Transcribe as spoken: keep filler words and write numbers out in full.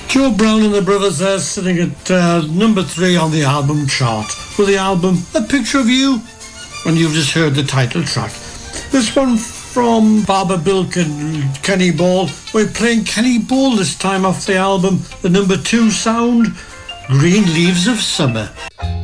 Joe Brown and the Brothers there sitting at uh, number three on the album chart with the album A Picture of You, and you've just heard the title track. This one from Barbara Bilk and Kenny Ball. We're playing Kenny Ball this time off the album, the number two sound, Green Leaves of Summer.